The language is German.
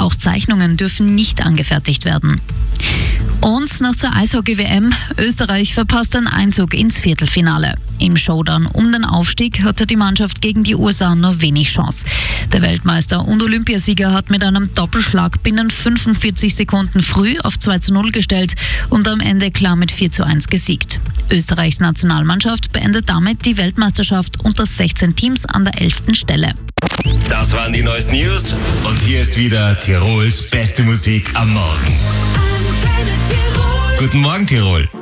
Auch Zeichnungen dürfen nicht angefertigt werden. Und noch zur Eishockey-WM. Österreich verpasst den Einzug ins Viertelfinale. Im Showdown um den Aufstieg hatte die Mannschaft gegen die USA nur wenig Chance. Der Weltmeister und Olympiasieger hat mit einem Doppelschlag binnen 45 Sekunden früh auf 2:0 gestellt und am Ende klar mit 4:1 gesiegt. Österreichs Nationalmannschaft beendet damit die Weltmeisterschaft unter 16 Teams an der 11. Stelle. Das waren die neuesten News und hier ist wieder Tirols beste Musik am Morgen. Guten Morgen, Tirol.